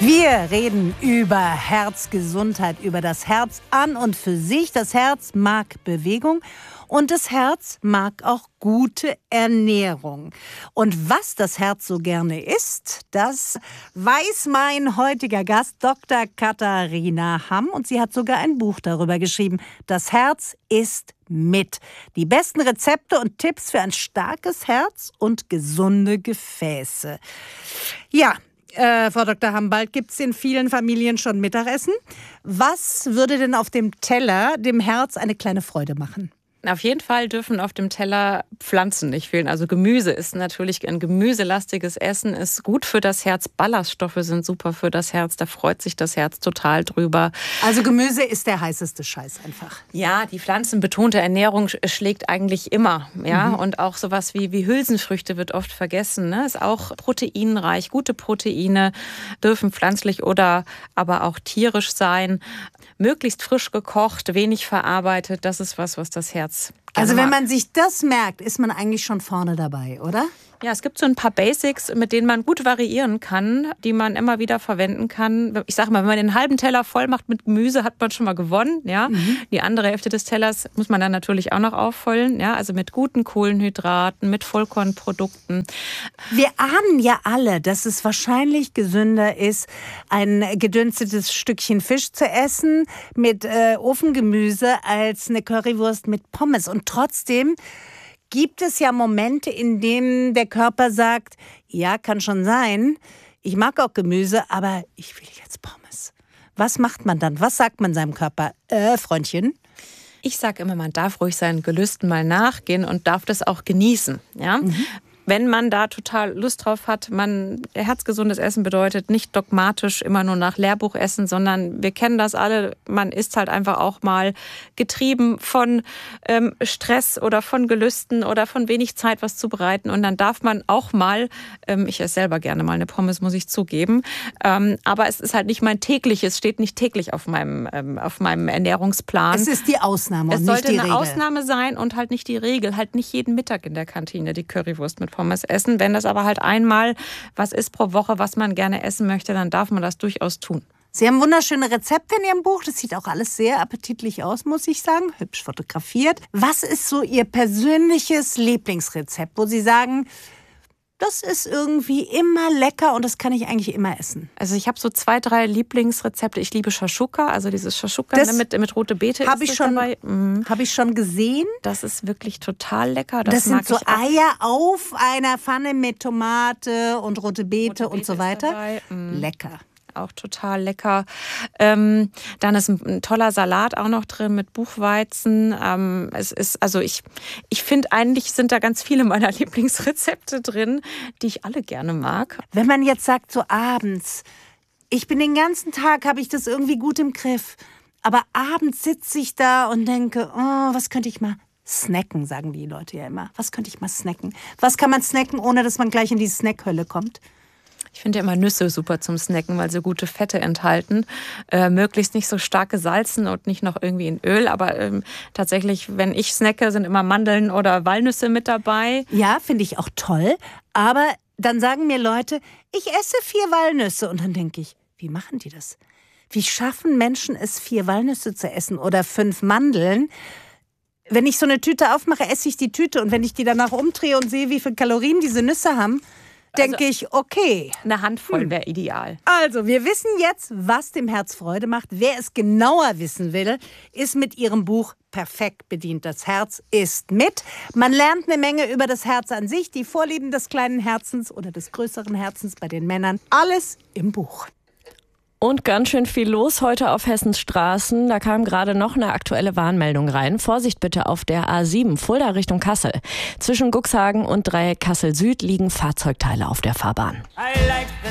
Wir reden über Herzgesundheit, über das Herz an und für sich. Das Herz mag Bewegung und das Herz mag auch gute Ernährung. Und was das Herz so gerne isst, das weiß mein heutiger Gast, Dr. Katharina Hamm. Und sie hat sogar ein Buch darüber geschrieben. Das Herz isst mit. Die besten Rezepte und Tipps für ein starkes Herz und gesunde Gefäße. Ja, Frau Dr. Hamm, bald gibt es in vielen Familien schon Mittagessen. Was würde denn auf dem Teller dem Herz eine kleine Freude machen? Auf jeden Fall dürfen auf dem Teller Pflanzen nicht fehlen. Also Gemüse ist natürlich ein gemüselastiges Essen, ist gut für das Herz. Ballaststoffe sind super für das Herz, da freut sich das Herz total drüber. Also Gemüse ist der heißeste Scheiß einfach. Ja, die pflanzenbetonte Ernährung schlägt eigentlich immer. Ja? Und auch sowas wie Hülsenfrüchte wird oft vergessen. Ne? Ist auch proteinreich. Gute Proteine dürfen pflanzlich oder aber auch tierisch sein. Möglichst frisch gekocht, wenig verarbeitet, das ist was das Herz also wenn man sich das merkt, ist man eigentlich schon vorne dabei, oder? Ja, es gibt so ein paar Basics, mit denen man gut variieren kann, die man immer wieder verwenden kann. Ich sage mal, wenn man den halben Teller voll macht mit Gemüse, hat man schon mal gewonnen. Ja? Die andere Hälfte des Tellers muss man dann natürlich auch noch auffüllen. Ja? Also mit guten Kohlenhydraten, mit Vollkornprodukten. Wir ahnen ja alle, dass es wahrscheinlich gesünder ist, ein gedünstetes Stückchen Fisch zu essen mit Ofengemüse als eine Currywurst mit Pommes. Und trotzdem gibt es ja Momente, in denen der Körper sagt, ja, kann schon sein, ich mag auch Gemüse, aber ich will jetzt Pommes. Was macht man dann? Was sagt man seinem Körper? Freundchen? Ich sage immer, man darf ruhig seinen Gelüsten mal nachgehen und darf das auch genießen. Ja? Wenn man da total Lust drauf hat, herzgesundes Essen bedeutet nicht dogmatisch immer nur nach Lehrbuch essen, sondern wir kennen das alle, man isst halt einfach auch mal getrieben von Stress oder von Gelüsten oder von wenig Zeit was zubereiten und dann darf man auch mal, ich esse selber gerne mal eine Pommes, muss ich zugeben, aber es ist halt nicht es steht nicht täglich auf meinem Ernährungsplan. Es ist die Ausnahme und nicht die Regel. Es sollte eine Ausnahme sein und halt nicht die Regel, halt nicht jeden Mittag in der Kantine die Currywurst mit Pommes essen. Wenn das aber halt einmal was ist pro Woche, was man gerne essen möchte, dann darf man das durchaus tun. Sie haben wunderschöne Rezepte in Ihrem Buch. Das sieht auch alles sehr appetitlich aus, muss ich sagen. Hübsch fotografiert. Was ist so Ihr persönliches Lieblingsrezept, wo Sie sagen, das ist irgendwie immer lecker und das kann ich eigentlich immer essen? Also ich habe so 2, 3 Lieblingsrezepte. Ich liebe Shashuka, also dieses Shashuka mit rote Beete ist das dabei. Habe ich schon gesehen. Das ist wirklich total lecker. Das sind so Eier auf einer Pfanne mit Tomate und rote Beete und so weiter. Lecker. Auch total lecker. Dann ist ein toller Salat auch noch drin mit Buchweizen. Ich finde eigentlich sind da ganz viele meiner Lieblingsrezepte drin, die ich alle gerne mag. Wenn man jetzt sagt so abends, ich bin den ganzen Tag, habe ich das irgendwie gut im Griff, aber abends sitze ich da und denke, oh, was könnte ich mal snacken, sagen die Leute ja immer. Was könnte ich mal snacken? Was kann man snacken, ohne dass man gleich in die Snackhölle kommt? Ich finde ja immer Nüsse super zum Snacken, weil sie gute Fette enthalten. Möglichst nicht so stark gesalzen und nicht noch irgendwie in Öl. Aber tatsächlich, wenn ich snacke, sind immer Mandeln oder Walnüsse mit dabei. Ja, finde ich auch toll. Aber dann sagen mir Leute, ich esse 4 Walnüsse. Und dann denke ich, wie machen die das? Wie schaffen Menschen es, 4 Walnüsse zu essen oder 5 Mandeln? Wenn ich so eine Tüte aufmache, esse ich die Tüte. Und wenn ich die danach umdrehe und sehe, wie viele Kalorien diese Nüsse haben, denke ich, okay. Eine Handvoll wäre ideal. Also, wir wissen jetzt, was dem Herz Freude macht. Wer es genauer wissen will, ist mit Ihrem Buch perfekt bedient. Das Herz isst mit. Man lernt eine Menge über das Herz an sich, die Vorlieben des kleinen Herzens oder des größeren Herzens bei den Männern. Alles im Buch. Und ganz schön viel los heute auf Hessens Straßen. Da kam gerade noch eine aktuelle Warnmeldung rein. Vorsicht bitte auf der A7, Fulda Richtung Kassel. Zwischen Cuxhagen und Dreieck Kassel Süd liegen Fahrzeugteile auf der Fahrbahn.